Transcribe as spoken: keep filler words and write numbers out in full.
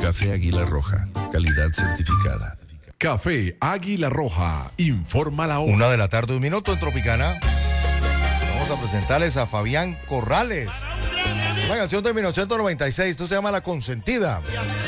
Café Águila Roja, calidad certificada. Café Águila Roja, informa la hora. Una de la tarde, un minuto en Tropicana. Vamos a presentarles a Fabián Corrales. Una canción de mil novecientos noventa y seis, esto se llama La Consentida.